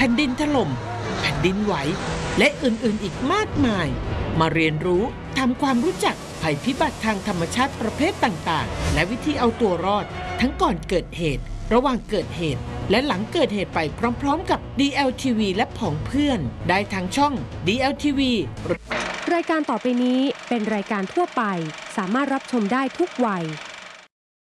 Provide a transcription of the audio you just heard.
ผ่นดินถล่มแผ่นดินไหวและอื่นๆอีกมากมายมาเรียนรู้ทำความรู้จักภัยพิบัติทางธรรมชาติประเภทต่างๆและวิธีเอาตัวรอดทั้งก่อนเกิดเหตุระหว่างเกิดเหตุและหลังเกิดเหตุไปพร้อมๆกับ DLTV และผองเพื่อนได้ทางช่อง DLTV รายการต่อไปนี้เป็นรายการทั่วไปสามารถรับชมได้ทุกวัย